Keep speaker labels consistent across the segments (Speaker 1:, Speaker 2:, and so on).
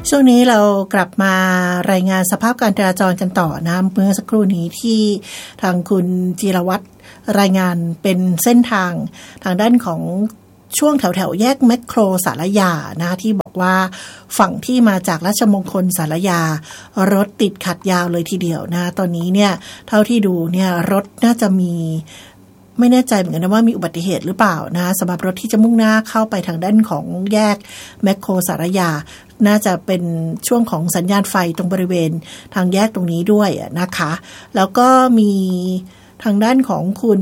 Speaker 1: ช่วงนี้เรากลับมารายงานสภาพการจราจรกันต่อนะเมื่อสักครู่นี้ที่ทางคุณจิรวัตรรายงานเป็นเส้นทางด้านของช่วงแถวแยกแมคโครสารยานะที่บอกว่าฝั่งที่มาจากราชมงคลสารยารถติดขัดยาวเลยทีเดียวนะตอนนี้เนี่ยเท่าที่ดูเนี่ยรถน่าจะมีไม่แน่ใจเหมือนกันนะว่ามีอุบัติเหตุหรือเปล่านะสำหรับรถที่จะมุ่งหน้าเข้าไปทางด้านของแยกแมคโครสารยาน่าจะเป็นช่วงของสัญญาณไฟตรงบริเวณทางแยกตรงนี้ด้วยนะคะแล้วก็มีทางด้านของคุณ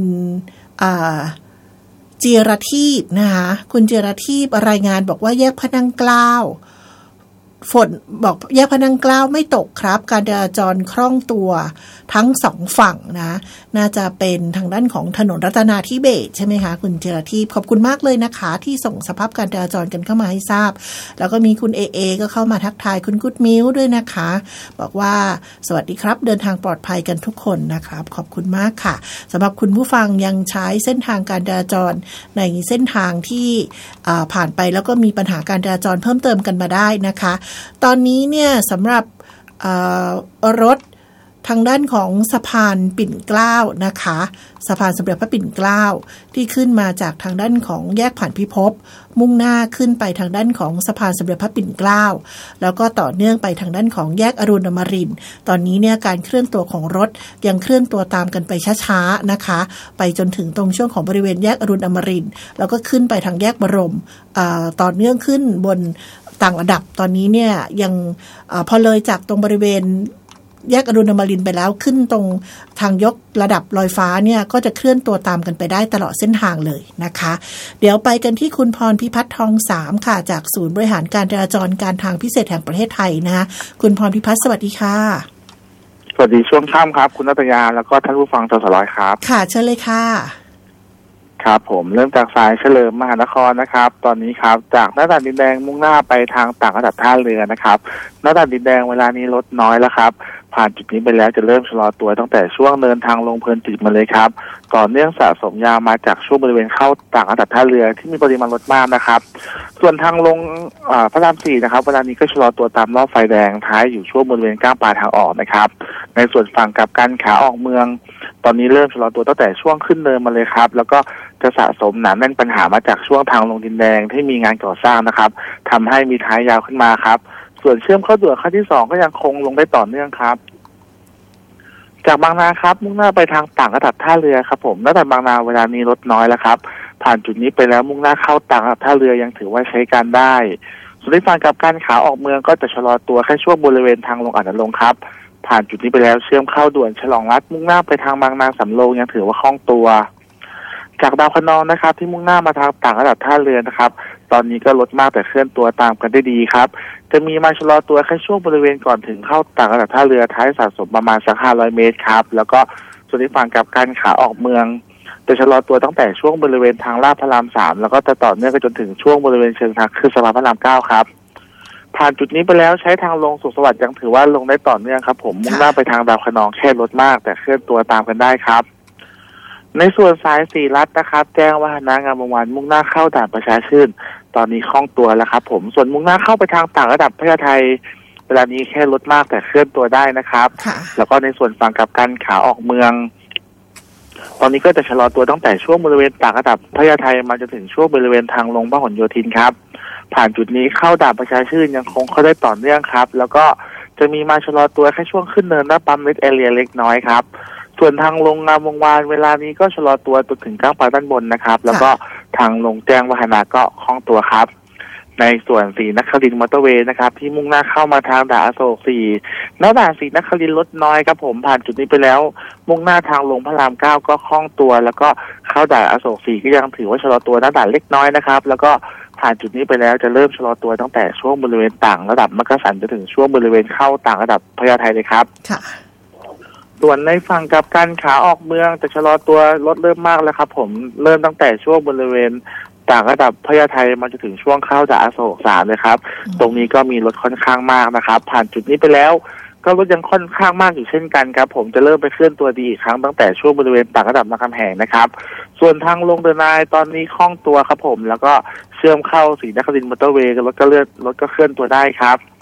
Speaker 1: จิรทีพนะคะคุณจิรทีพรายงานบอกว่าแยกพระนั่งเกล้าฝนบอกแยกพระนั่งเกล้าไม่ตกครับการจราจรคล่องตัวทั้งสองฝั่งนะน่าจะเป็นทางด้านของถนนรัตนาธิเบศรใช่ไหมคะคุณจิรทีพขอบคุณมากเลยนะคะที่ส่งสภาพการจราจรกันเข้ามาให้ทราบแล้วก็มีคุณเอก็เข้ามาทักทายคุณกุ๊ดมิ้วด้วยนะคะบอกว่าสวัสดีครับเดินทางปลอดภัยกันทุกคนนะครับขอบคุณมากค่ะสำหรับคุณผู้ฟังยังใช้เส้นทางการจราจรในเส้นทางที่ผ่านไปแล้วก็มีปัญหาการจราจรเพิ่มเติมกันมาได้นะคะตอนนี้เนี่ยสำหรับรถทางด้านของสะพานปิ่นเกล้านะคะสะพานสมเด็จพระปิ่นเกล้าที่ขึ้นมาจากทางด้านของแยกผ่านพิภพมุ่งหน้าขึ้นไปทางด้านของสะพานสมเด็จพระปิ่นเกล้าแล้วก็ต่อเนื่องไปทางด้านของแยกอรุณอมรินทร์ตอนนี้เนี่ยการเคลื่อนตัวของรถยังเคลื่อนตัวตามกันไปช้าๆนะคะไปจนถึงตรงช่วงของบริเวณแยกอรุณอมรินทร์แล้วก็ขึ้นไปทางแยกบรมต่อเนื่องขึ้นบนต่างระดับตอนนี้เนี่ยยังพอเลยจากตรงบริเวณแยกอรุณอมรินทร์ไปแล้วขึ้นตรงทางยกระดับลอยฟ้าเนี่ยก็จะเคลื่อนตัวตามกันไปได้ตลอดเส้นทางเลยนะคะเดี๋ยวไปกันที่คุณพรพิพัฒน์ทองสามค่ะจากศูนย์บริหารการจราจรการทางพิเศษแห่งประเทศไทยนะคะคุณพรพิพัฒน์สวัสดีค่ะ
Speaker 2: สวัสดีช่วงค่ำครับคุณนัตยาแล้วก็ท่านผู้ฟังสลอยครับ
Speaker 1: ค่ะเชิญเลยค่ะ
Speaker 2: ครับผมเริ่มจากสายเฉลิมมหานครนะครับตอนนี้ครับจากหน้าด่านดินแดงมุ่งหน้าไปทางต่างระดับท่าเรือนะครับหน้าด่านดินแดงเวลานี้ลดน้อยแล้วครับผ่านจุดนี้ไปแล้วจะเริ่มชะลอตัวตั้งแต่ช่วงเดินทางลงเพลินจิตมาเลยครับต่อเนื่องสะสมยาวมาจากช่วงบริเวณเข้าต่างระดับท่าเรือที่มีปริมาณรถมากนะครับส่วนทางลงพระราม4นะครับเวลานี้ก็ชะลอตัวตามรอบไฟแดงท้ายอยู่ช่วงบริเวณก้างปลาทางออกนะครับในส่วนฝั่งกลับกันขาออกเมืองตอนนี้เริ่มชะลอตัวตั้งแต่ช่วงขึ้นเนินมาเลยครับแล้วก็จะสะสมหนาแน่นปัญหามาจากช่วงทางลงดินแดงที่มีงานก่อสร้างนะครับทำให้มีท้ายยาวขึ้นมาครับส่วนเชื่อมเข้าด่วนขั้นที่2ก็ยังคงลงได้ต่อเนื่องครับจากบางนาครับมุ่งหน้าไปทางต่างระดับท่าเรือครับผมหน้าด่านบางนาเวลานี้ลดน้อยแล้วครับผ่านจุดนี้ไปแล้วมุ่งหน้าเข้าต่างระดับท่าเรือยังถือว่าใช้การได้ส่วนในฝั่งกลับกันขาออกเมืองก็จะชะลอตัวแค่ช่วงบริเวณทางลงอ่างนรงค์ครับผ่านจุดนี้ไปแล้วเชื่อมเข้าด่วนฉลองรัฐมุ่งหน้าไปทางบางนาสำโรงยังถือว่าคล่องตัวจากดาวคะนองนะครับที่มุ่งหน้ามาทางต่างระดับท่าเรือนะครับตอนนี้ก็ลดมากแต่เคลื่อนตัวตามกันได้ดีครับจะมีมาชะลอตัวแค่ช่วงบริเวณก่อนถึงเข้าต่างระดับท่าเรือท้ายสะสมประมาณสัก500 เมตรครับแล้วก็ส่วนที่ฝั่งกลับกันขาออกเมืองจะชะลอตัวตั้งแต่ช่วงบริเวณทางลาดพระราม3แล้วก็จะต่อเนื่องไปจนถึงช่วงบริเวณเชิงทางขึ้นสะพานพระราม9ครับผ่านจุดนี้ไปแล้วใช้ทางลงสุขสวัสดิ์ยังถือว่าลงได้ต่อเนื่องครับผมมุ่งหน้าไปทางดาวคะนองแค่ลดมากแต่เคลื่อนตัวตามกันได้ครับในส่วนสาย4รัฐนะครับแจ้งว่าคณะงานวงวานมุ่งหน้าเข้าด่านประชาชื่นตอนนี้คล่องตัวแล้วครับผมส่วนมุ่งหน้าเข้าไปทางต่างระดับพญาไทเวลานี้แค่ลดมากแต่เคลื่อนตัวได้นะครับแล้วก็ในส่วนฝั่งกลับกันขาออกเมืองตอนนี้ก็จะชะลอตัวตั้งแต่ช่วงบริเวณต่างระดับพญาไทมาจนถึงช่วงบริเวณทางลงพหลโยธินครับผ่านจุดนี้เข้าด่านประชาชื่นยังคงเข้าได้ต่อเนื่องครับแล้วก็จะมีมาชะลอตัวแค่ช่วงขึ้นเนินหน้าปั๊มเวสเอเรียเล็กน้อยครับส่วนทางลงงามวงวานเวลานี้ก็ชะลอตัวจนถึงก้างปลาด้านบนนะครับแล้วก็ทางลงแจ้งวัฒนะก็คล่องตัวครับในส่วนศรีนครินทร์มอเตอร์เวย์นะครับที่มุ่งหน้าเข้ามาทางด่านอโศก4ณด่านศรีนครินทร์ลดน้อยครับผมผ่านจุดนี้ไปแล้วมุ่งหน้าทางลงพระราม9ก็คล่องตัวแล้วก็เข้าด่านอโศก4ก็ยังถือว่าชะลอตัวณด่านเล็กน้อยนะครับแล้วก็ผ่านจุดนี้ไปแล้วจะเริ่มชะลอตัวตั้งแต่ช่วงบริเวณต่างระดับมักกะสันจนถึงช่วงบริเวณเข้าต่างระดับพญาไทเลยครับส่วนในฝั่งกลับกันขาออกเมืองจะชะลอตัวลดเริ่มมากแล้วครับผมเริ่มตั้งแต่ช่วงบริเวณต่างระดับพญาไทมาจนถึงช่วงเข้าด่านอโศก3เลยครับตรงนี้ก็มีรถค่อนข้างมากนะครับผ่านจุดนี้ไปแล้วก็รถยังค่อนข้างมากอยู่เช่นกันครับผมจะเริ่มไปเคลื่อนตัวดีอีกครั้งตั้งแต่ช่วงบริเวณต่างระดับรามคำแหงนะครับส่วนทางลงเดินนายตอนนี้คล่องตัวครับผมแล้วก็เชื่อมเข้าศรีนครินทร์มอเตอร์เวย์รถก็เคลื่อนตัวได้ครับ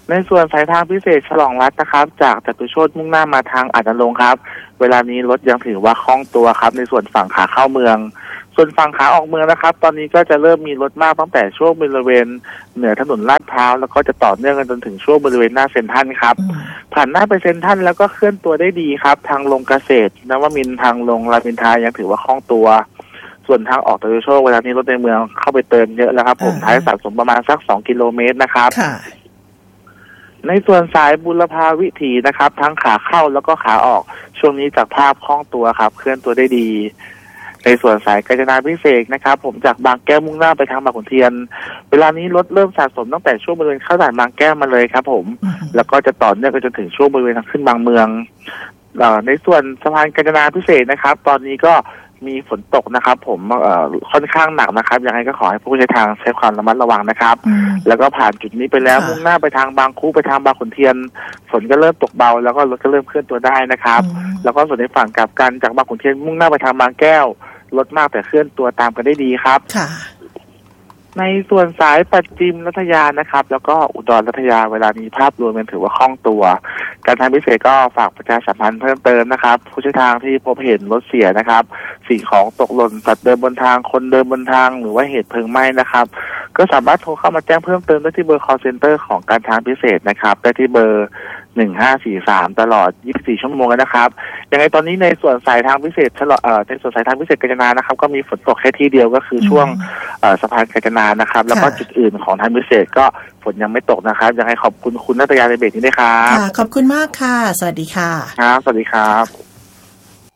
Speaker 2: ในส่วนสายทางพิเศษฉลองรัฐนะครับจากจตุโชติมุ่งหน้ามาทางอาจนรงค์ครับเวลานี้รถยังถือว่าคล่องตัวครับในส่วนฝั่งขาเข้าเมืองส่วนฝั่งขาออกเมืองนะครับตอนนี้ก็จะเริ่มมีรถมากตั้งแต่ช่วงบริเวณเหนือถนนลาดพร้าวแล้วก็จะต่อเนื่องกันจนถึงช่วงบริเวณหน้าเซ็นทรัลครับผ่านหน้าไปเซ็นทรัลแล้วก็เคลื่อนตัวได้ดีครับทางลงเกษตรนวมินทร์ทางลงรามอินทรายังถือว่าคล่องตัวส่วนทางออกจตุโชติเวลานี้รถในเมืองเข้าไปเติมเยอะแล้วครับผมท้ายสะสมประมาณสัก2 กิโลเมตรนะครับในส่วนสายบุรพาวิถีนะครับทั้งขาเข้าแล้วก็ขาออกช่วงนี้จากภาพคล่องตัวครับเคลื่อนตัวได้ดีในส่วนสายกาญจนาพิเศษนะครับผมจากบางแก้วมุ่งหน้าไปทางบางขุนเทียนเวลานี้รถเริ่มสะสมตั้งแต่ช่วงบริเวณเข้าด่านบางแก้วมาเลยครับผมแล้วก็จะต่อเนื่องไปจนถึงช่วงบริเวณทางขึ้นบางเมืองในส่วนสะพานกาญจนาพิเศษนะครับตอนนี้ก็มีฝนตกนะครับผมค่อนข้างหนักนะครับยังไงก็ขอให้ผู้ใช้ทางใช้ความระมัดระวังนะครับแล้วก็ผ่านจุดนี้ไปแล้วมุ่งหน้าไปทางบางคูไปทางบางขุนเทียนฝนก็เริ่มตกเบาแล้วก็รถก็เริ่มเคลื่อนตัวได้นะครับแล้วก็ส่วนในฝั่งกลับกันจากบางขุนเทียนมุ่งหน้าไปทางบางแก้วรถมากแต่เคลื่อนตัวตามกันได้ดีครับในส่วนสายปัจจิมรัฐยานะครับแล้วก็อุดรรัฐยาเวลานี้ภาพรวมมันถือว่าคล่องตัวการทางพิเศษก็ฝากประชาสัมพันธ์เพิ่มเติมนะครับผู้ใช้ทางที่พบเห็นรถเสียนะครับสิ่งของตกหล่นสัตว์เดินบนทางคนเดินบนทางหรือว่าเหตุเพลิงไหม้นะครับก็สามารถโทรเข้ามาแจ้งเพิ่มเติมได้ที่เบอร์ call center ของการทางพิเศษนะครับได้ที่เบอร์1543ตลอด24ชั่วโมงนะครับยังไงตอนนี้ในส่วนสายทางพิเศษในส่วนสายทางพิเศษกาญจนานะครับก็มีฝนตกแค่ที่เดียวก็คือช่วงสะพานกาญจนานะครับแล้วก็จุดอื่นของทางพิเศษก็ฝนยังไม่ตกนะครับยังไงขอบคุณคุณนัตยาในเบรกนี้ด้วยครับ
Speaker 1: ขอบคุณมากค่ะสวัสดีค่ะ
Speaker 2: ครับสวัสดีครับ